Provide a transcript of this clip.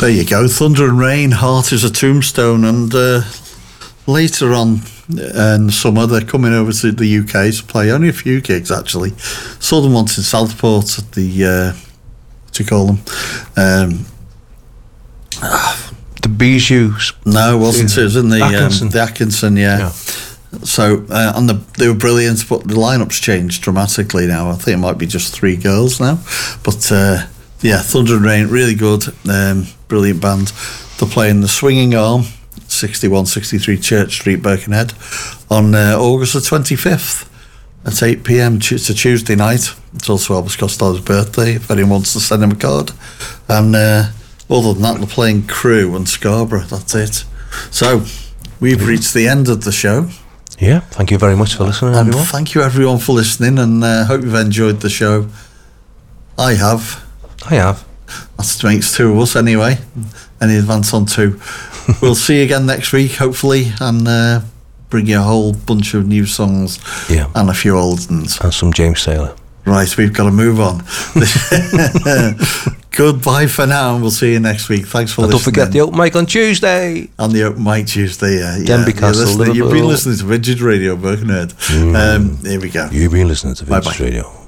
There you go. Thunder and Rain, Heart is a Tombstone, and later on in the summer they're coming over to the UK to play only a few gigs actually. Saw them once in Southport at the what do you call them? The Bijous. No, it wasn't. It was in the Atkinson, yeah. So and they were brilliant, but the lineup's changed dramatically now. I think it might be just 3 girls now, but yeah, Thunder and Rain, really good, brilliant band. They're playing the Swinging Arm, 6163 Church Street, Birkenhead, on August the 25th at 8 p.m. It's a Tuesday night. It's also Elvis Costello's birthday, if anyone wants to send him a card. And other than that, they're playing Crew and Scarborough. That's it. So we've reached the end of the show. Yeah, thank you very much for listening, everyone. Thank you everyone for listening, and hope you've enjoyed the show. I have. That makes 2 of us anyway. Any advance on 2. We'll see you again next week, hopefully, and bring you a whole bunch of new songs and a few old ones. And some James Taylor. Right, we've got to move on. Goodbye for now, and we'll see you next week. Thanks for listening. Don't forget the open mic on Tuesday. On the open mic Tuesday, Denby Castle, you've been listening to Vintage Radio, Birkenhead. Here we go. You've been listening to Vintage Radio.